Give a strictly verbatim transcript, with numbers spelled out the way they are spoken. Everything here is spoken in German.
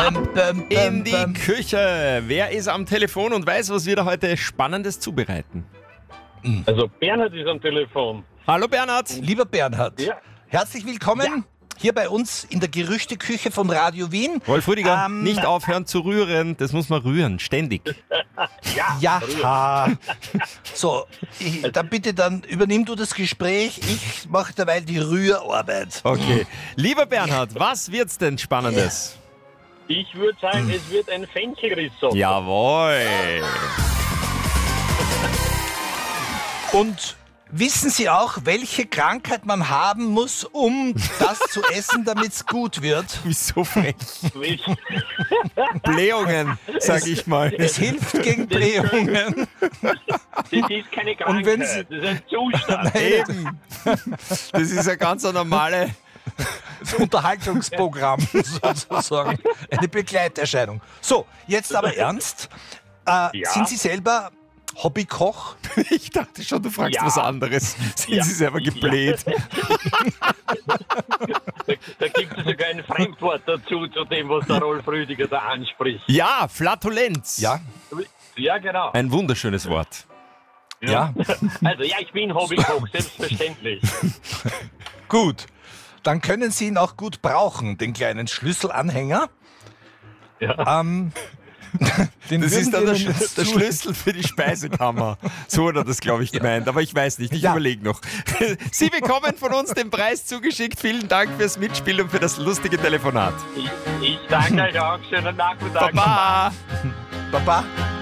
Bam, bam, in bam, die bam. Küche. Wer ist am Telefon und weiß, was wir da heute Spannendes zubereiten? Also Bernhard ist am Telefon. Hallo Bernhard. Lieber Bernhard, Ja. herzlich willkommen hier bei uns in der Gerüchteküche von Radio Wien. Rolf Rüdiger, Ähm, nicht aufhören zu rühren. Das muss man rühren, ständig. Ja, so, ich, dann bitte, dann übernimm du das Gespräch. Ich mache dabei die Rührarbeit. Okay. Lieber Bernhard, was wird's denn Spannendes? Ich würde sagen, es wird ein Fenchelrisotto. Jawohl. Und wissen Sie auch, welche Krankheit man haben muss, um das zu essen, damit es gut wird? Wieso frech? Ich- Blähungen, sag ich mal. Es hilft gegen Blähungen. Das ist keine Und wenn Krankheit, Sie- das ist ein Zustand. Eben. Das ist ein ganz normale. Das Unterhaltungsprogramm sozusagen. Eine Begleiterscheinung. So, jetzt aber ernst. Äh, Ja? Sind Sie selber Hobbykoch? Ich dachte schon, du fragst Ja. was anderes. Sind Ja. Sie selber gebläht? Da, da gibt es sogar ein Fremdwort dazu, zu dem, was der Rolf Rüdiger da anspricht. Ja, Flatulenz. Ja. Ja, genau. Ein wunderschönes Wort. Ja. Also ja, ich bin Hobbykoch, selbstverständlich. Gut. Dann können Sie ihn auch gut brauchen, den kleinen Schlüsselanhänger. Ja. Ähm, den Das würden ist dann wir der, Ihnen Sch jetzt der zu- Schlüssel für die Speisekammer. So hat er das, glaube ich, gemeint. Aber ich weiß nicht, ich Ja. überlege noch. Sie bekommen von uns den Preis zugeschickt. Vielen Dank fürs Mitspielen und für das lustige Telefonat. Ich, ich danke euch auch. Schönen Nachmittag. Baba! Baba.